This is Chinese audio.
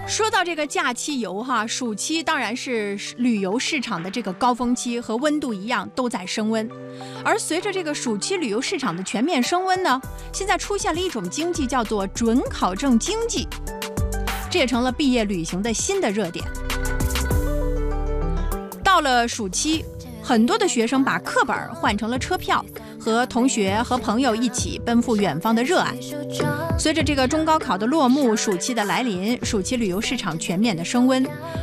说到这个假期游哈，暑期当然是旅游市场的这个高峰期，和温度一样都在升温。而随着这个暑期旅游市场的全面升温呢，现在出现了一种经济，叫做准考证经济，这也成了毕业旅行的新的热点。到了暑期，很多的学生把课本换成了车票，和同学和朋友一起奔赴远方的热爱。随着这个中高考的落幕，暑期的来临，暑期旅游市场全面的升温，